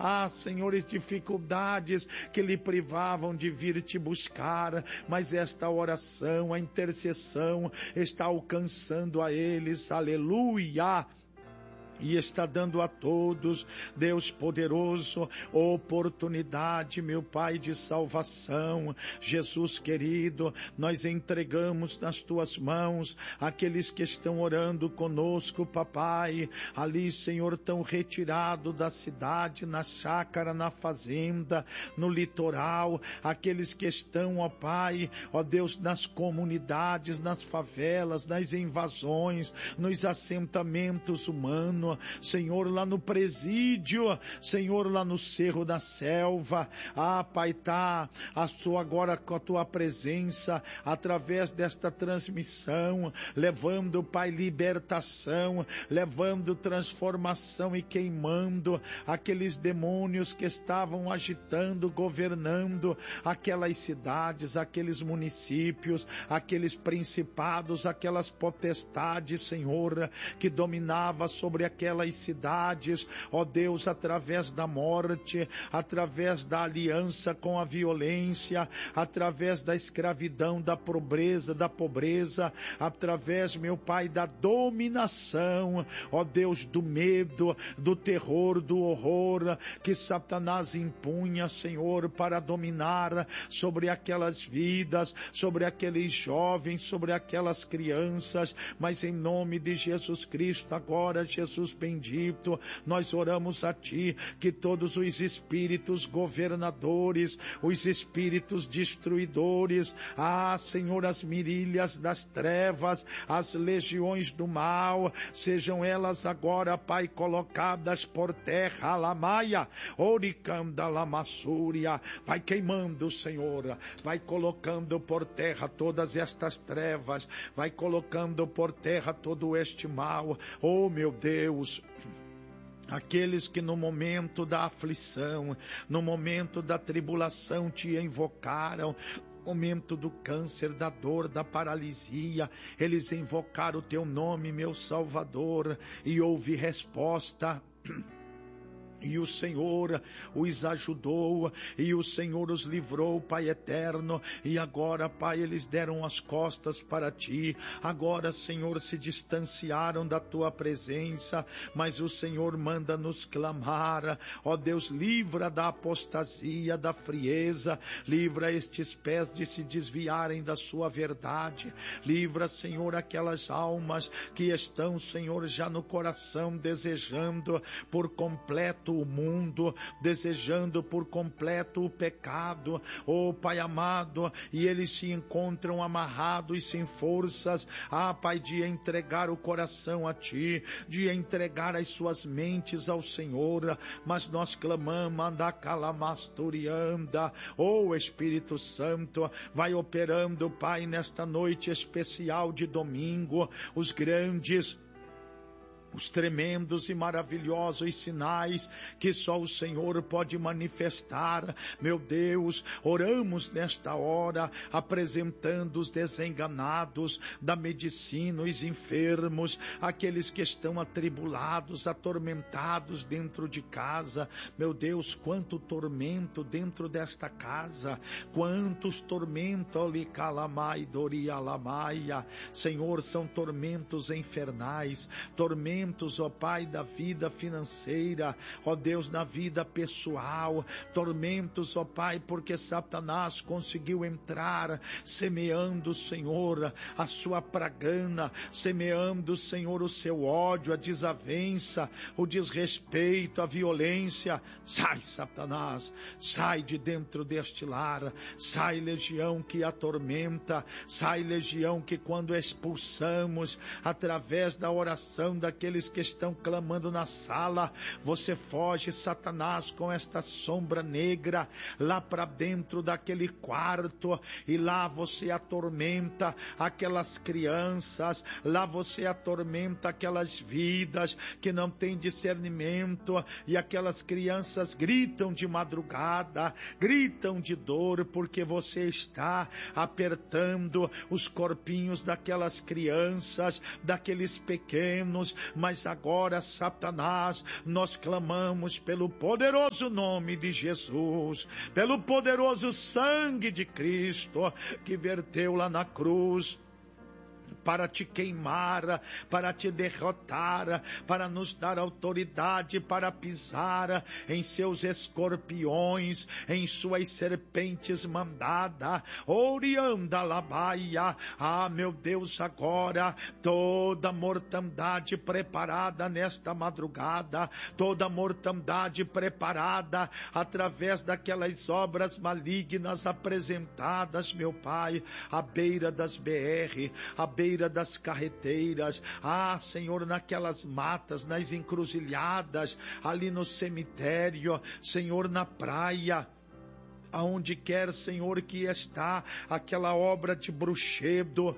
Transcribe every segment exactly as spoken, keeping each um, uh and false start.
ah, senhores, dificuldades que lhe privavam de vir te buscar, mas esta oração, a intercessão está alcançando a eles, aleluia, e está dando a todos, Deus poderoso, oportunidade, meu Pai, de salvação. Jesus querido, nós entregamos nas tuas mãos aqueles que estão orando conosco, papai, ali, Senhor, tão retirado da cidade, na chácara, na fazenda, no litoral, aqueles que estão, ó Pai, ó Deus, nas comunidades, nas favelas, nas invasões, nos assentamentos humanos, Senhor, lá no presídio, Senhor, lá no cerro da selva, ah, Pai, tá, a sua agora com a tua presença, através desta transmissão, levando, Pai, libertação, levando transformação e queimando aqueles demônios que estavam agitando, governando aquelas cidades, aqueles municípios, aqueles principados, aquelas potestades, Senhor, que dominava sobre aquelas cidades, ó Deus, através da morte, através da aliança com a violência, através da escravidão, da pobreza, da pobreza, através, meu Pai, da dominação, ó Deus, do medo, do terror, do horror, que Satanás impunha, Senhor, para dominar sobre aquelas vidas, sobre aqueles jovens, sobre aquelas crianças, mas em nome de Jesus Cristo, agora, Jesus bendito, nós oramos a Ti, que todos os espíritos governadores, os espíritos destruidores, ah, Senhor, as mirílias das trevas, as legiões do mal, sejam elas agora, Pai, colocadas por terra, lamaia, oricanda lamassúria, vai queimando, Senhor, vai colocando por terra todas estas trevas, vai colocando por terra todo este mal, oh meu Deus, aqueles que no momento da aflição, no momento da tribulação te invocaram, no momento do câncer, da dor, da paralisia, eles invocaram o teu nome, meu Salvador, e houve resposta. E o Senhor os ajudou, e o Senhor os livrou, Pai eterno, e agora, Pai, eles deram as costas para Ti, agora, Senhor, se distanciaram da Tua presença, mas o Senhor manda nos clamar, ó Deus, livra da apostasia, da frieza, livra estes pés de se desviarem da Sua verdade, livra, Senhor, aquelas almas que estão, Senhor, já no coração desejando por completo o mundo, desejando por completo o pecado, oh Pai amado, e eles se encontram amarrados e sem forças, ah Pai, de entregar o coração a Ti, de entregar as suas mentes ao Senhor, mas nós clamamos, anda calamasturianda, oh Espírito Santo, vai operando, Pai, nesta noite especial de domingo, os grandes, os tremendos e maravilhosos sinais que só o Senhor pode manifestar. Meu Deus, oramos nesta hora, apresentando os desenganados da medicina, os enfermos, aqueles que estão atribulados, atormentados dentro de casa. Meu Deus, quanto tormento dentro desta casa, quantos tormentos, Senhor, são tormentos infernais, tormentos, ó Pai, da vida financeira, ó Deus, na vida pessoal, tormentos, ó Pai, porque Satanás conseguiu entrar, semeando, Senhor, a sua pragana, semeando, Senhor, o seu ódio, a desavença, o desrespeito, a violência. Sai, Satanás, sai de dentro deste lar, sai, legião que atormenta, sai, legião que quando expulsamos, através da oração daquele que estão clamando na sala, você foge, Satanás, com esta sombra negra lá para dentro daquele quarto, e lá você atormenta aquelas crianças, lá você atormenta aquelas vidas que não têm discernimento, e aquelas crianças gritam de madrugada, gritam de dor, porque você está apertando os corpinhos daquelas crianças, daqueles pequenos, mas agora, Satanás, nós clamamos pelo poderoso nome de Jesus, pelo poderoso sangue de Cristo, que verteu lá na cruz, para te queimar, para te derrotar, para nos dar autoridade para pisar em seus escorpiões, em suas serpentes mandada. Orianda labaia. Ah, meu Deus, agora toda mortandade preparada nesta madrugada, toda mortandade preparada através daquelas obras malignas apresentadas, meu Pai, à beira das B R, à beira das carreteiras, ah, Senhor, naquelas matas, nas encruzilhadas, ali no cemitério, Senhor, na praia, aonde quer, Senhor, que está aquela obra de bruxedo,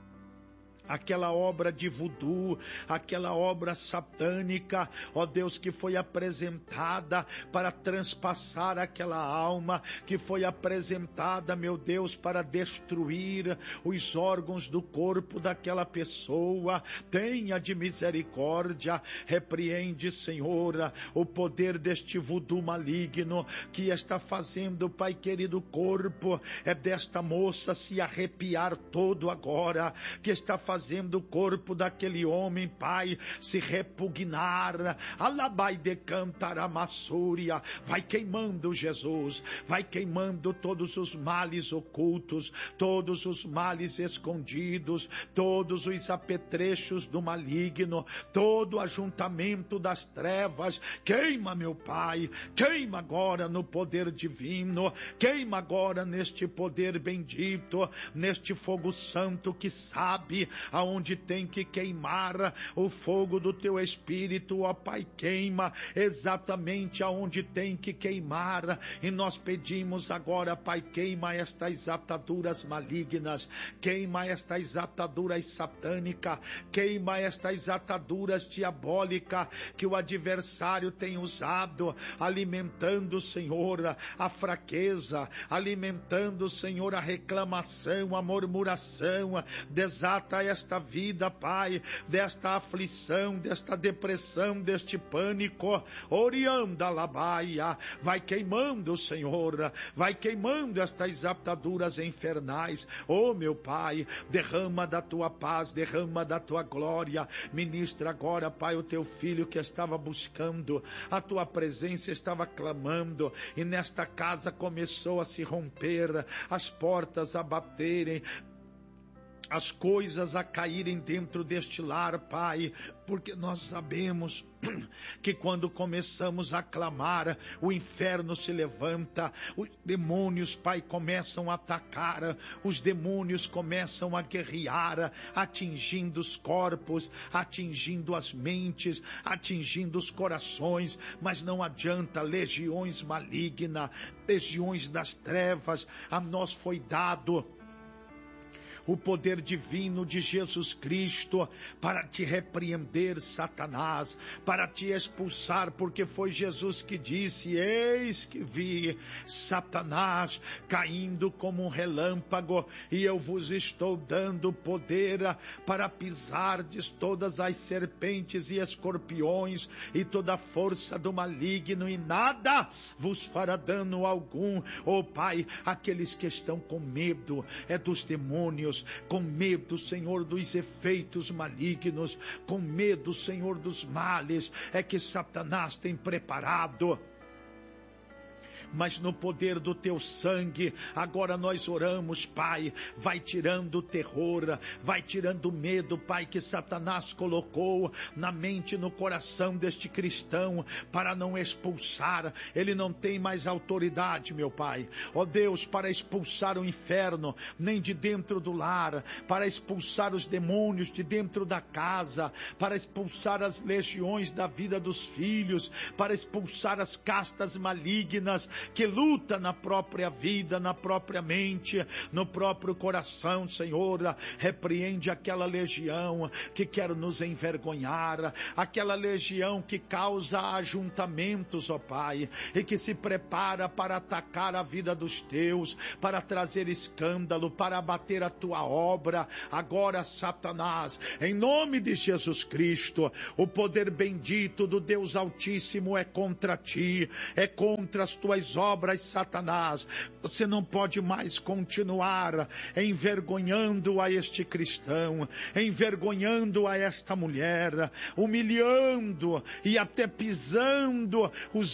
aquela obra de voodoo, aquela obra satânica, ó Deus, que foi apresentada para transpassar aquela alma, que foi apresentada, meu Deus, para destruir os órgãos do corpo daquela pessoa. Tenha de misericórdia, repreende, Senhor, o poder deste voodoo maligno que está fazendo, Pai querido, o corpo é desta moça se arrepiar todo agora, que está fazendo fazendo o corpo daquele homem, Pai, se repugnar. Alabai de cantaramasúria. Vai queimando, Jesus, vai queimando todos os males ocultos, todos os males escondidos, todos os apetrechos do maligno, todo o ajuntamento das trevas. Queima, meu Pai, queima agora no poder divino, queima agora neste poder bendito, neste fogo santo que sabe aonde tem que queimar. O fogo do teu Espírito, ó Pai, queima exatamente aonde tem que queimar, e nós pedimos agora, Pai, queima estas ataduras malignas, queima estas ataduras satânicas, queima estas ataduras diabólicas que o adversário tem usado, alimentando, Senhor, a fraqueza, alimentando, Senhor, a reclamação, a murmuração. Desata esta vida, Pai, desta aflição, desta depressão, deste pânico. Orianda labaia. Vai queimando, Senhor, vai queimando estas ataduras infernais. Oh, meu Pai, derrama da tua paz, derrama da tua glória. Ministra agora, Pai, o teu filho que estava buscando a tua presença, estava clamando, e nesta casa começou a se romper, as portas a baterem, as coisas a caírem dentro deste lar, Pai, porque nós sabemos que quando começamos a clamar, o inferno se levanta, os demônios, Pai, começam a atacar, os demônios começam a guerrear, atingindo os corpos, atingindo as mentes, atingindo os corações, mas não adianta. Legiões malignas, legiões das trevas, a nós foi dado o poder divino de Jesus Cristo para te repreender, Satanás, para te expulsar, porque foi Jesus que disse: eis que vi Satanás caindo como um relâmpago, e eu vos estou dando poder para pisardes todas as serpentes e escorpiões e toda a força do maligno, e nada vos fará dano algum. Oh Pai, aqueles que estão com medo é dos demônios, com medo, Senhor, dos efeitos malignos, com medo, Senhor, dos males, é que Satanás tem preparado. Mas no poder do teu sangue, agora nós oramos, Pai, vai tirando o terror, vai tirando o medo, Pai, que Satanás colocou na mente e no coração deste cristão, para não expulsar. Ele não tem mais autoridade, meu Pai, ó Deus, para expulsar o inferno, nem de dentro do lar, para expulsar os demônios de dentro da casa, para expulsar as legiões da vida dos filhos, para expulsar as castas malignas, que luta na própria vida, na própria mente, no próprio coração, Senhor. Repreende aquela legião que quer nos envergonhar, aquela legião que causa ajuntamentos, ó Pai, e que se prepara para atacar a vida dos teus, para trazer escândalo, para abater a tua obra. Agora, Satanás, em nome de Jesus Cristo, o poder bendito do Deus Altíssimo é contra ti, é contra as tuas obras, Satanás. Você não pode mais continuar envergonhando a este cristão, envergonhando a esta mulher, humilhando e até pisando os